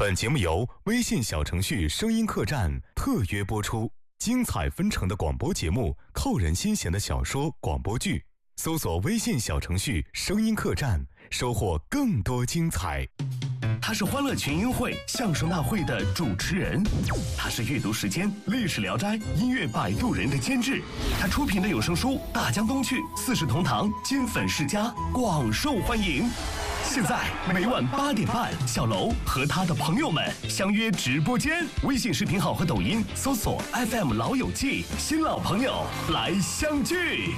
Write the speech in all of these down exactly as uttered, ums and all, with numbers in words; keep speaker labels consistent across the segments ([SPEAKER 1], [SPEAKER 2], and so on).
[SPEAKER 1] 本节目由微信小程序声音客栈特约播出，精彩纷呈的广播节目，扣人心弦的小说、广播剧，搜索微信小程序声音客栈，收获更多精彩。
[SPEAKER 2] 他是欢乐群英会相声大会的主持人，他是阅读时间历史聊斋音乐摆渡人的监制，他出品的有声书《大江东去》《四世同堂》《金粉世家》广受欢迎。现在每晚八点半，小楼和他的朋友们相约直播间，微信视频号和抖音搜索 F M 老友记，新老朋友来相聚。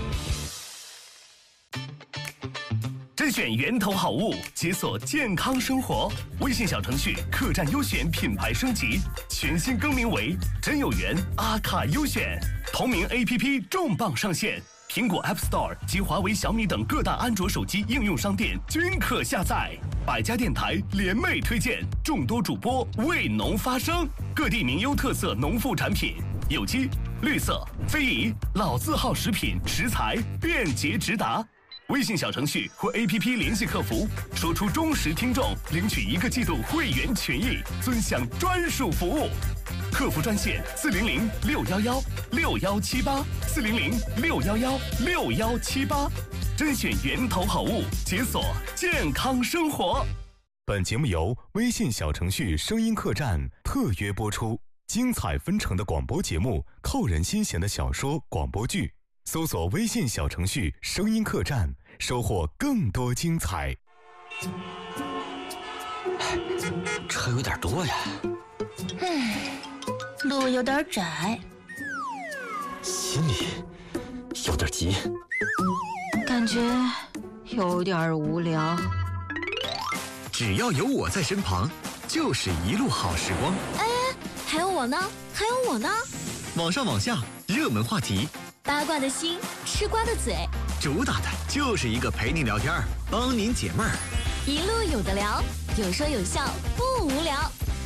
[SPEAKER 2] 甄选源头好物，解锁健康生活。微信小程序客栈优选品牌升级，全新更名为真有缘阿卡优选。同名 A P P 重磅上线，苹果 App Store 及华为、小米等各大安卓手机应用商店均可下载。百家电台联袂推荐，众多主播为农发声，各地名优特色农副产品，有机、绿色、非遗、老字号食品食材便捷直达。微信小程序或 A P P 联系客服，说出忠实听众，领取一个季度会员权益，尊享专属服务。客服专线四零零六幺幺六幺七八四零零六幺幺六幺七八，甄选源头好物，解锁健康生活。
[SPEAKER 1] 本节目由微信小程序声音客栈特约播出，精彩纷呈的广播节目，扣人心弦的小说、广播剧。搜索微信小程序声音客栈，收获更多精彩。
[SPEAKER 3] 车有点多呀，
[SPEAKER 4] 唉，路有点窄，
[SPEAKER 3] 心里有点急，
[SPEAKER 4] 感觉有点无聊。
[SPEAKER 3] 只要有我在身旁，就是一路好时光。
[SPEAKER 5] 哎，还有我呢，还有我呢。
[SPEAKER 3] 网上网下，热门话题，
[SPEAKER 5] 八卦的心，吃瓜的嘴，
[SPEAKER 3] 主打的就是一个陪您聊天，帮您解闷儿，
[SPEAKER 5] 一路有的聊，有说有笑，不无聊。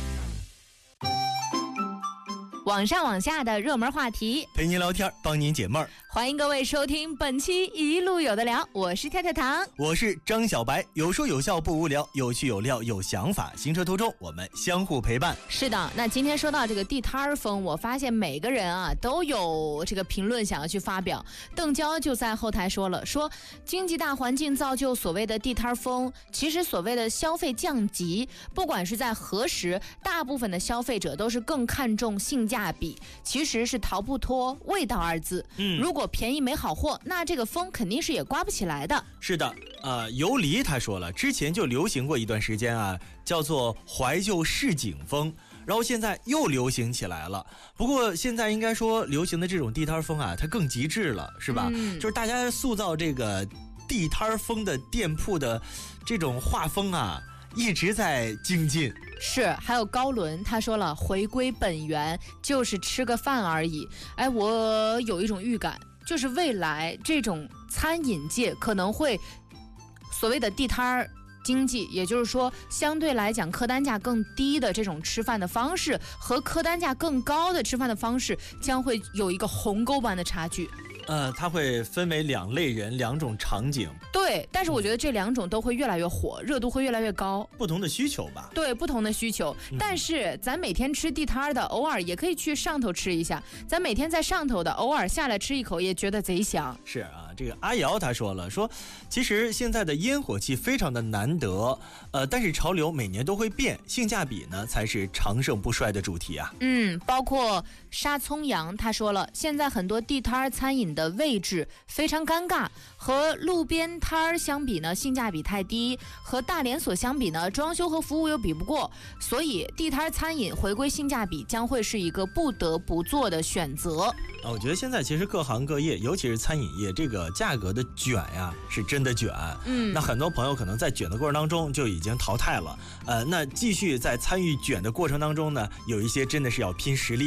[SPEAKER 6] 网上网下的热门话题，
[SPEAKER 7] 陪您聊天，帮您解闷儿。
[SPEAKER 6] 欢迎各位收听本期一路有的聊，我是跳跳糖，
[SPEAKER 7] 我是张小白，有说有笑不无聊，有趣有料有想法，行车途中我们相互陪伴。
[SPEAKER 6] 是的，那今天说到这个地摊风，我发现每个人啊都有这个评论想要去发表。邓娇就在后台说了，说经济大环境造就所谓的地摊风，其实所谓的消费降级，不管是在何时，大部分的消费者都是更看重性价比，其实是逃不脱味道二字。嗯，如果便宜没好货，那这个风肯定是也刮不起来的。
[SPEAKER 7] 是的，呃，游离他说了，之前就流行过一段时间啊，叫做怀旧市井风，然后现在又流行起来了。不过现在应该说流行的这种地摊风啊，它更极致了，是吧？嗯，就是大家塑造这个地摊风的店铺的这种画风啊，一直在精进。
[SPEAKER 6] 是，还有高伦他说了，回归本源就是吃个饭而已。哎，我有一种预感，就是未来这种餐饮界可能会所谓的地摊经济，也就是说相对来讲客单价更低的这种吃饭的方式和客单价更高的吃饭的方式将会有一个鸿沟般的差距。
[SPEAKER 7] 呃，它会分为两类人，两种场景。
[SPEAKER 6] 对，但是我觉得这两种都会越来越火，热度会越来越高。
[SPEAKER 7] 不同的需求吧。
[SPEAKER 6] 对，不同的需求。嗯、但是咱每天吃地摊的，偶尔也可以去上头吃一下。咱每天在上头的，偶尔下来吃一口也觉得贼香。
[SPEAKER 7] 是啊，这个阿瑶他说了，说其实现在的烟火气非常的难得，呃，但是潮流每年都会变，性价比呢才是长盛不衰的主题啊。
[SPEAKER 6] 嗯，包括沙葱阳他说了，现在很多地摊餐饮的位置非常尴尬，和路边摊儿相比呢，性价比太低；和大连锁相比呢，装修和服务又比不过，所以地摊餐饮回归性价比将会是一个不得不做的选择。
[SPEAKER 7] 啊，我觉得现在其实各行各业，尤其是餐饮业，这个价格的卷呀，是真的卷。嗯，那很多朋友可能在卷的过程当中就已经淘汰了。呃，那继续在参与卷的过程当中呢，有一些真的是要拼实力了。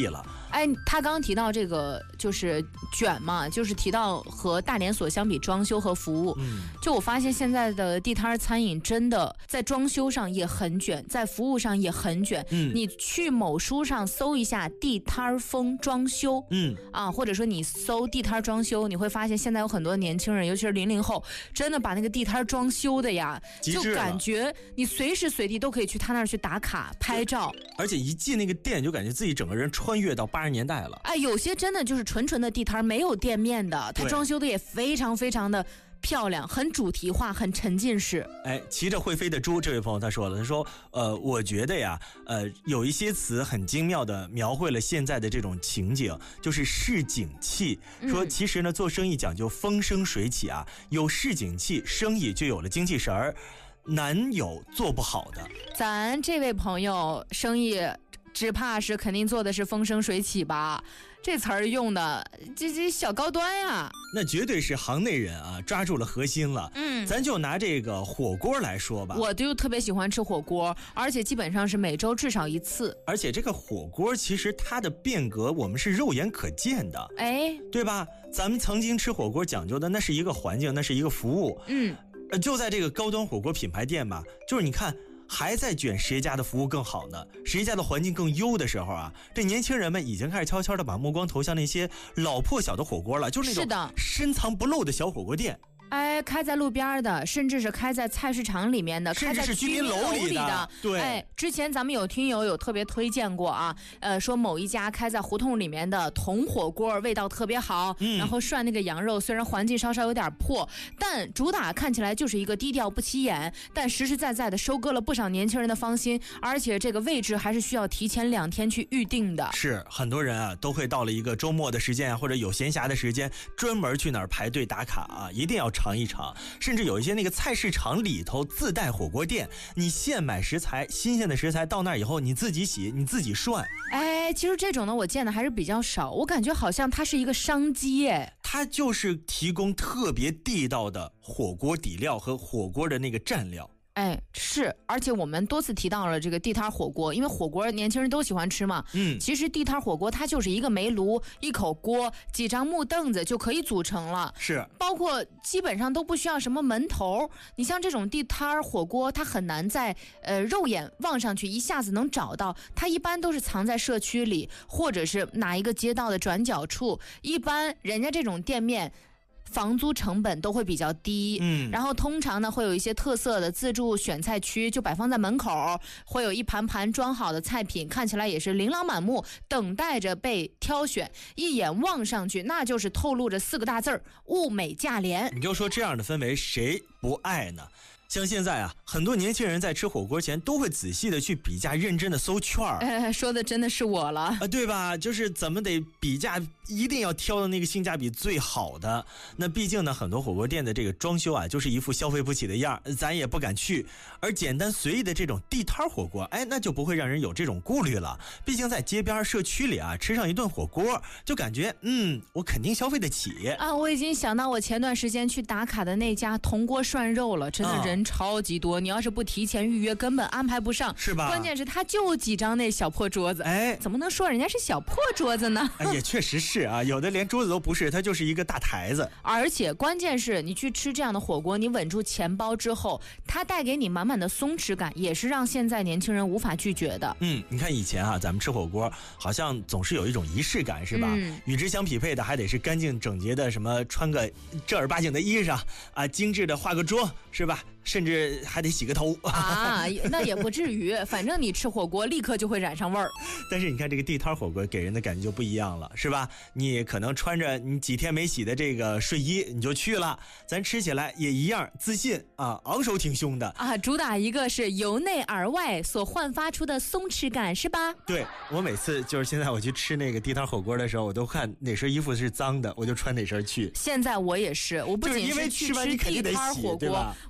[SPEAKER 6] 哎，他刚提到这个就是卷嘛，就是提到和大连锁相比，装修和服务，
[SPEAKER 7] 嗯，
[SPEAKER 6] 就我发现现在的地摊餐饮真的在装修上也很卷，在服务上也很卷。
[SPEAKER 7] 嗯，
[SPEAKER 6] 你去某书上搜一下地摊风装修，
[SPEAKER 7] 嗯
[SPEAKER 6] 啊，或者说你搜地摊装修，你会发现现在有很多年轻人，尤其是零零后，真的把那个地摊装修的呀，就感觉你随时随地都可以去他那儿去打卡拍照，
[SPEAKER 7] 而且一进那个店就感觉自己整个人穿越到八十年代了。
[SPEAKER 6] 哎，有些真的就是纯纯的地摊，没有店面的，它装修的也非常非常的漂亮，很主题化，很沉浸式。
[SPEAKER 7] 哎，骑着会飞的猪，这位朋友他说了，他说，呃，我觉得呀，呃，有一些词很精妙的描绘了现在的这种情景，就是市井气。说其实呢，做生意讲究风生水起啊，有市井气，生意就有了精气神儿，难有做不好的。
[SPEAKER 6] 咱这位朋友生意只怕是肯定做的是风生水起吧，这词儿用的这这小高端呀。
[SPEAKER 7] 那绝对是行内人啊，抓住了核心了。
[SPEAKER 6] 嗯，
[SPEAKER 7] 咱就拿这个火锅来说吧，
[SPEAKER 6] 我就特别喜欢吃火锅，而且基本上是每周至少一次。
[SPEAKER 7] 而且这个火锅其实它的变革我们是肉眼可见的，
[SPEAKER 6] 哎，
[SPEAKER 7] 对吧？咱们曾经吃火锅讲究的那是一个环境，那是一个服务。
[SPEAKER 6] 嗯，
[SPEAKER 7] 就在这个高端火锅品牌店吧，就是你看还在卷谁家的服务更好呢，谁家的环境更优的时候啊，这年轻人们已经开始悄悄的把目光投向那些老破小的火锅了，就是那种深藏不露的小火锅店。
[SPEAKER 6] 哎，开在路边的，甚至是开在菜市场里面的，
[SPEAKER 7] 甚至是居民楼里的。对，
[SPEAKER 6] 哎，之前咱们有听友有特别推荐过啊，呃，说某一家开在胡同里面的铜火锅，味道特别好，嗯、然后涮那个羊肉，虽然环境稍稍有点破，但主打看起来就是一个低调不起眼，但实实在在的收割了不少年轻人的芳心，而且这个位置还是需要提前两天去预定的。
[SPEAKER 7] 是，很多人啊都会到了一个周末的时间啊，或者有闲暇的时间，专门去那儿排队打卡啊，一定要尝一尝。甚至有一些那个菜市场里头自带火锅店，你现买食材，新鲜的食材到那儿以后你自己洗，你自己涮。
[SPEAKER 6] 哎，其实这种呢我见的还是比较少，我感觉好像它是一个商机。哎，
[SPEAKER 7] 它就是提供特别地道的火锅底料和火锅的那个蘸料。
[SPEAKER 6] 哎，是，而且我们多次提到了这个地摊火锅，因为火锅年轻人都喜欢吃嘛。
[SPEAKER 7] 嗯，
[SPEAKER 6] 其实地摊火锅它就是一个煤炉、一口锅、几张木凳子就可以组成了。
[SPEAKER 7] 是，
[SPEAKER 6] 包括基本上都不需要什么门头。你像这种地摊火锅，它很难在呃肉眼望上去一下子能找到，它一般都是藏在社区里，或者是哪一个街道的转角处。一般人家这种店面房租成本都会比较低，
[SPEAKER 7] 嗯，
[SPEAKER 6] 然后通常呢会有一些特色的自助选菜区，就摆放在门口，会有一盘盘装好的菜品，看起来也是琳琅满目，等待着被挑选。一眼望上去，那就是透露着四个大字儿：物美价廉。
[SPEAKER 7] 你就说这样的氛围，谁不爱呢？像现在啊，很多年轻人在吃火锅前都会仔细的去比价，认真的搜券儿。
[SPEAKER 6] 哎，说的真的是我了
[SPEAKER 7] 啊，对吧？就是怎么得比价，一定要挑的那个性价比最好的。那毕竟呢，很多火锅店的这个装修啊，就是一副消费不起的样，咱也不敢去。而简单随意的这种地摊火锅，哎，那就不会让人有这种顾虑了。毕竟在街边社区里啊，吃上一顿火锅，就感觉嗯，我肯定消费得起
[SPEAKER 6] 啊。我已经想到我前段时间去打卡的那家铜锅涮肉了，真的人超级多，你要是不提前预约，根本安排不上，
[SPEAKER 7] 是吧？
[SPEAKER 6] 关键是它就几张那小破桌子，
[SPEAKER 7] 哎，
[SPEAKER 6] 怎么能说人家是小破桌子呢？
[SPEAKER 7] 哎，也确实是啊，有的连桌子都不是，它就是一个大台子。
[SPEAKER 6] 而且关键是你去吃这样的火锅，你稳住钱包之后，它带给你满满的松弛感，也是让现在年轻人无法拒绝的。
[SPEAKER 7] 嗯，你看以前啊，咱们吃火锅好像总是有一种仪式感，是吧？
[SPEAKER 6] 嗯、
[SPEAKER 7] 与之相匹配的还得是干净整洁的，什么穿个正儿八经的衣裳啊，精致的化个妆，是吧？甚至还得洗个头
[SPEAKER 6] 啊，那也不至于，反正你吃火锅立刻就会染上味儿。
[SPEAKER 7] 但是你看这个地摊火锅给人的感觉就不一样了，是吧？你可能穿着你几天没洗的这个睡衣你就去了，咱吃起来也一样自信啊，昂首挺胸的
[SPEAKER 6] 啊，主打一个是由内而外所焕发出的松弛感，是吧？
[SPEAKER 7] 对，我每次就是现在我去吃那个地摊火锅的时候，我都看哪身衣服是脏的，我就穿哪身去。
[SPEAKER 6] 现在我也是，我不仅
[SPEAKER 7] 是因为
[SPEAKER 6] 去吃
[SPEAKER 7] 地摊火锅，
[SPEAKER 6] 我现在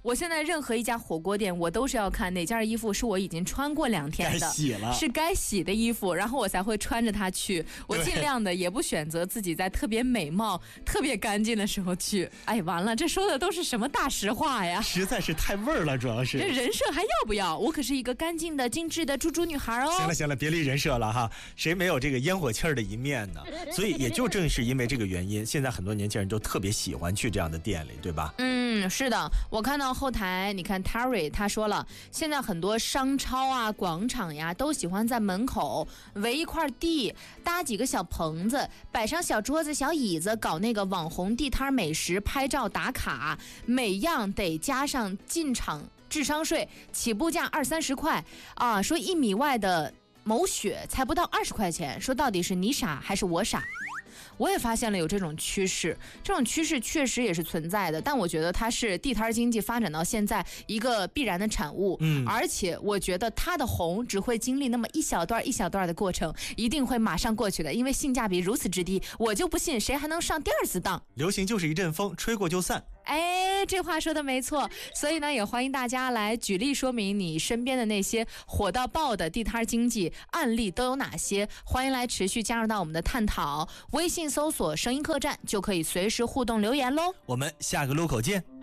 [SPEAKER 6] 任何一家火锅店，我都是要看哪件衣服是我已经穿过两天的，
[SPEAKER 7] 该洗了，
[SPEAKER 6] 是该洗的衣服，然后我才会穿着它去。我尽量的也不选择自己在特别美貌、特别干净的时候去。哎，完了，这说的都是什么大实话呀？
[SPEAKER 7] 实在是太味儿了，主要是。
[SPEAKER 6] 这人设还要不要？我可是一个干净的、精致的猪猪女孩哦。
[SPEAKER 7] 行了行了，别立人设了哈，谁没有这个烟火气儿的一面呢？所以也就正是因为这个原因，现在很多年轻人都特别喜欢去这样的店里，对吧？
[SPEAKER 6] 嗯，是的，我看到后台，你看 Terry 他说了，现在很多商超啊、广场呀，都喜欢在门口围一块地，搭几个小棚子，摆上小桌子、小椅子，搞那个网红地摊美食拍照打卡，每样得加上进场智商税，起步价二三十块啊。说一米外的某雪才不到二十块钱，说到底是你傻还是我傻？我也发现了有这种趋势，这种趋势确实也是存在的，但我觉得它是地摊经济发展到现在一个必然的产物。嗯，而且我觉得它的红只会经历那么一小段一小段的过程，一定会马上过去的，因为性价比如此之低，我就不信谁还能上第二次当。
[SPEAKER 7] 流行就是一阵风，吹过就散。
[SPEAKER 6] 哎，这话说的没错，所以呢，也欢迎大家来举例说明你身边的那些火到爆的地摊经济案例都有哪些，欢迎来持续加入到我们的探讨，微信搜索声音客栈就可以随时互动留言喽。
[SPEAKER 7] 我们下个路口见。